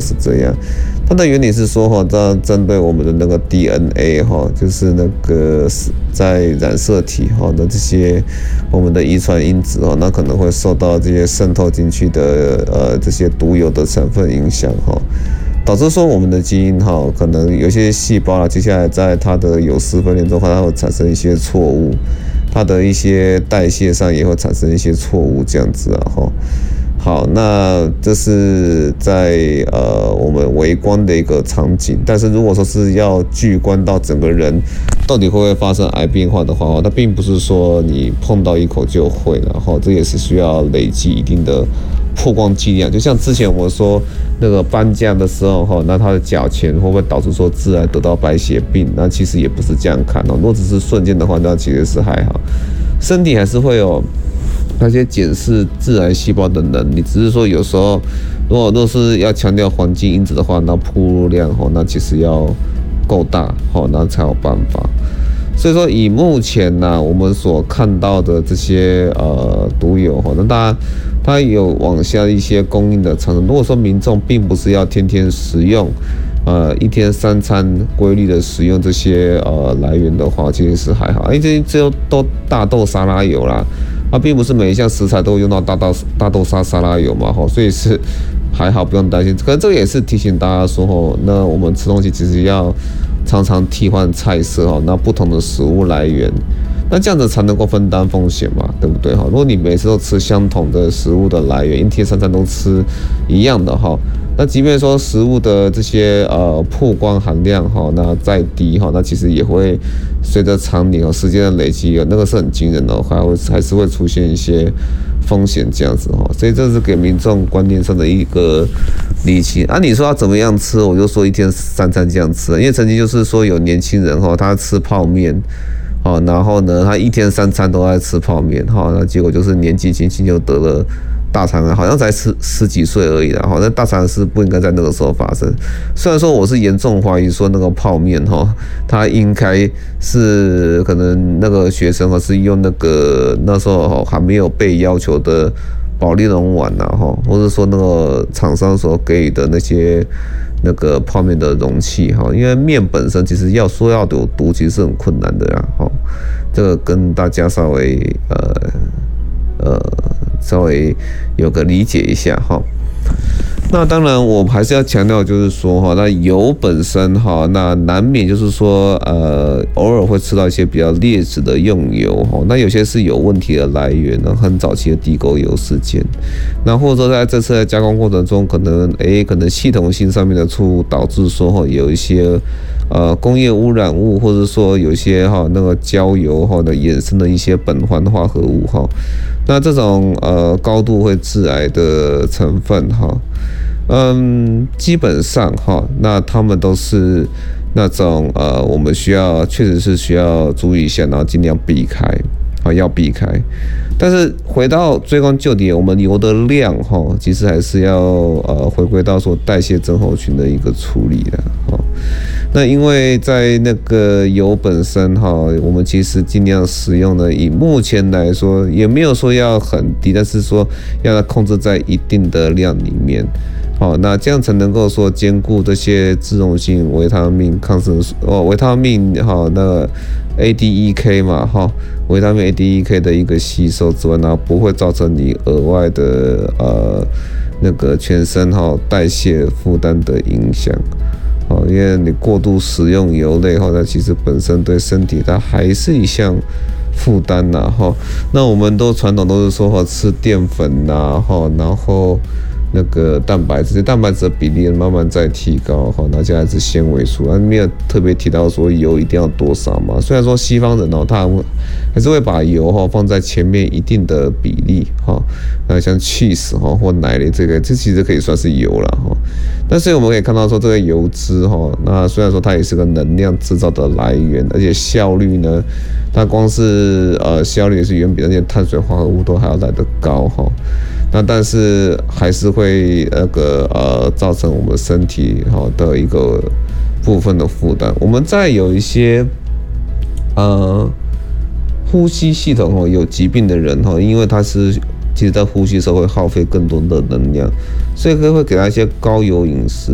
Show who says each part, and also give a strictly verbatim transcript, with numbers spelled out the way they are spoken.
Speaker 1: 是这样。它的原理是说哈，它针对我们的那个 D N A 哈，就是那个在染色体哈的这些我们的遗传因子哈，那可能会受到这些渗透进去的呃这些独有的成分影响哈，导致说我们的基因哈，可能有些细胞啊，接下来在它的有丝分裂中，它会产生一些错误，它的一些代谢上也会产生一些错误这样子啊哈。好，那这是在呃我们微观的一个场景，但是如果说是要巨观到整个人到底会不会发生癌变化的话，它并不是说你碰到一口就会，然后这也是需要累积一定的曝光剂量。就像之前我说那个搬家的时候哈，那它的缴钱会不会导致说自然得到白血病？那其实也不是这样看哦，如果只是瞬间的话，那其实是还好，身体还是会有那些检视自然细胞的能力，只是说有时候如果都是要强调环境因子的话，那铺路量吼，那其实要够大吼，那才有办法。所以说以目前呢、啊、我们所看到的这些呃毒友吼，那当然它有往下一些供应的厂商，如果说民众并不是要天天食用，呃一天三餐规律的使用这些呃来源的话，其实是还好，因为这些只有都大豆沙拉油啦。它并不是每一项食材都用到大豆大豆沙沙拉油嘛，吼，所以是还好，不用担心。可能这个也是提醒大家说，吼，那我们吃东西其实要常常替换菜色，吼，那不同的食物来源，那这样子才能够分担风险嘛，对不对？哈，如果你每次都吃相同的食物的来源，一天三餐都吃一样的哈，那即便说食物的这些呃曝光含量哈，那再低哈，那其实也会随着常年和时间的累积，那个是很惊人的，还会还是会出现一些风险这样子哈，所以这是给民众观念上的一个理清啊。你说要怎么样吃，我就说一天三餐这样吃，因为曾经就是说有年轻人哈，他吃泡面。哦，然后呢，他一天三餐都在吃泡面，哈，那结果就是年纪轻轻就得了大肠癌，好像才十十几岁而已啦，哈，那大肠癌是不应该在那个时候发生。虽然说我是严重怀疑说那个泡面，哈，它应该是可能那个学生哈是用那个那时候还没有被要求的保丽龙丸呐，哈，或者说那个厂商所给予的那些。那个泡面的容器哈，因为面本身其实要说要有毒，其实是很困难的啦哈。这个跟大家稍微呃呃稍微有个理解一下哈。那当然，我还是要强调，就是说哈，那油本身哈，那难免就是说，呃，偶尔会吃到一些比较劣质的用油哈，那有些是有问题的来源呢，很早期的地沟油事件，那或者说在这次的加工过程中，可能诶、欸，可能系统性上面的错误导致说哈，有一些呃工业污染物，或者说有一些哈那个焦油哈的衍生的一些苯环化合物哈，那这种呃高度会致癌的成分哈。嗯，基本上哈，那他们都是那种呃，我们需要确实是需要注意一下，然后尽量避开，啊，要避开。但是回到追根究底，我们油的量哈，其实还是要呃回归到说代谢症候群的一个处理的哈。那因为在那个油本身哈，我们其实尽量使用的，以目前来说也没有说要很低，但是说要它控制在一定的量里面。好，那这样才能够说兼顾这些脂溶性维他命、抗生素哦，维他命哈，那个 A D E K 嘛哈，维他命 A D E K 的一个吸收之外，然后不会造成你额外的呃那个全身哈代谢负担的影响。哦，因为你过度食用油类哈，那其实本身对身体它还是一项负担呐哈。那我们都传统都是说哈吃淀粉呐哈，然后。那个蛋白质，蛋白质的比例慢慢在提高，哈，那这还是纤维素，啊，没有特别提到说油一定要多少嘛。虽然说西方人哦，他还是会把油哈放在前面一定的比例，哈，那像 cheese 哈或奶类这个，这其实可以算是油了哈。但是我们可以看到说这个油脂哈，那虽然说它也是个能量制造的来源，而且效率呢，它光是呃效率也是远比那些碳水化合物都还要来得高哈。那但是还是会那个呃造成我们身体哈的一个部分的负担。我们在有一些呃呼吸系统哦有疾病的人哈，因为他是其实在呼吸的时候会耗费更多的能量，所以会给他一些高油饮食。